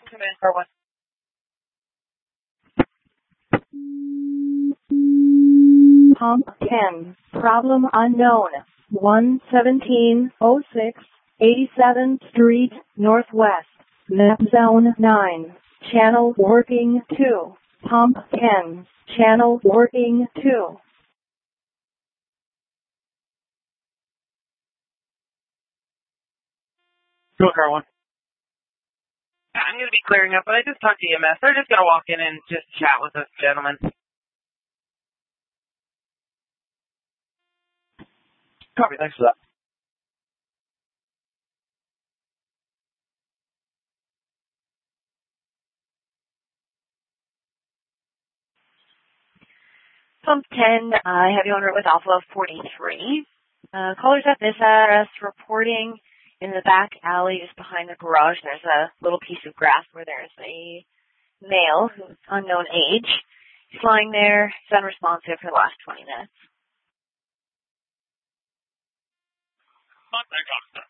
Come in, car 1. Pump 10, problem unknown, 11706, 87th Street, Northwest, map zone 9, channel working 2, pump 10, channel working 2. Go, car 1. I'm going to be clearing up, but I just talked to EMS. They're just going to walk in and just chat with us, gentlemen. Copy, thanks for that. Pump 10, I have you on route with Alpha 43. Callers at this address reporting in the back alley just behind the garage. There's a little piece of grass where there's a male who's unknown age. He's lying there. He's unresponsive for the last 20 minutes. I got it.